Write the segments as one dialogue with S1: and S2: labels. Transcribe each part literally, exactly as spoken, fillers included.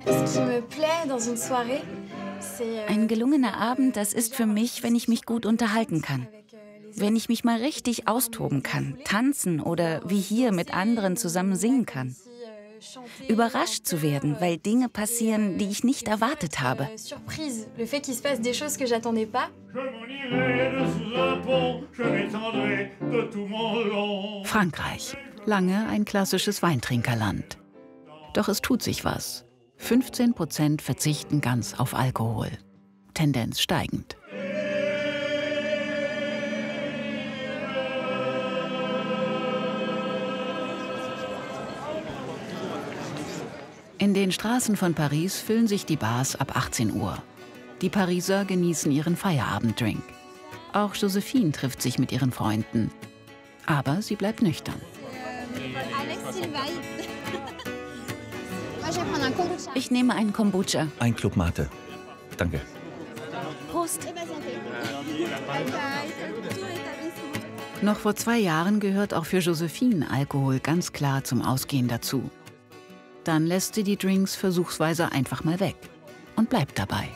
S1: Ein gelungener Abend, das ist für mich, wenn ich mich gut unterhalten kann. Wenn ich mich mal richtig austoben kann, tanzen oder wie hier mit anderen zusammen singen kann. Überrascht zu werden, weil Dinge passieren, die ich nicht erwartet habe.
S2: Frankreich. Lange ein klassisches Weintrinkerland. Doch es tut sich was. fünfzehn Prozent verzichten ganz auf Alkohol. Tendenz steigend. In den Straßen von Paris füllen sich die Bars ab achtzehn Uhr. Die Pariser genießen ihren Feierabenddrink. Auch Josephine trifft sich mit ihren Freunden. Aber sie bleibt nüchtern.
S1: Ich nehme einen Kombucha.
S3: Ein Club Mate. Danke.
S1: Prost.
S2: Noch vor zwei Jahren gehört auch für Josephine Alkohol ganz klar zum Ausgehen dazu. Dann lässt sie die Drinks versuchsweise einfach mal weg und bleibt dabei.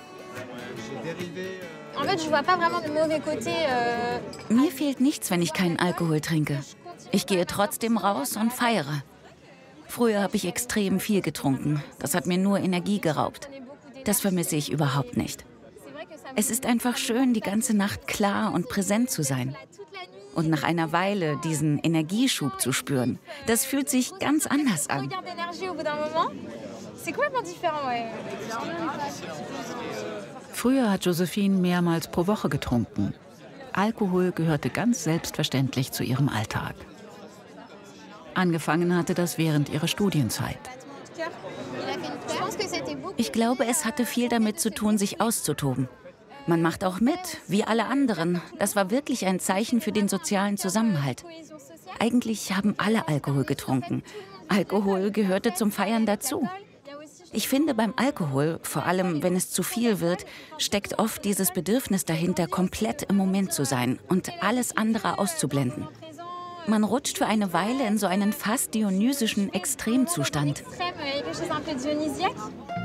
S1: Mir fehlt nichts, wenn ich keinen Alkohol trinke. Ich gehe trotzdem raus und feiere. Früher habe ich extrem viel getrunken. Das hat mir nur Energie geraubt. Das vermisse ich überhaupt nicht. Es ist einfach schön, die ganze Nacht klar und präsent zu sein. Und nach einer Weile diesen Energieschub zu spüren, das fühlt sich ganz anders an.
S2: Früher hat Josephine mehrmals pro Woche getrunken. Alkohol gehörte ganz selbstverständlich zu ihrem Alltag. Angefangen hatte das während ihrer Studienzeit.
S1: Ich glaube, es hatte viel damit zu tun, sich auszutoben. Man macht auch mit, wie alle anderen. Das war wirklich ein Zeichen für den sozialen Zusammenhalt. Eigentlich haben alle Alkohol getrunken. Alkohol gehörte zum Feiern dazu. Ich finde, beim Alkohol, vor allem wenn es zu viel wird, steckt oft dieses Bedürfnis dahinter, komplett im Moment zu sein und alles andere auszublenden. Man rutscht für eine Weile in so einen fast dionysischen Extremzustand.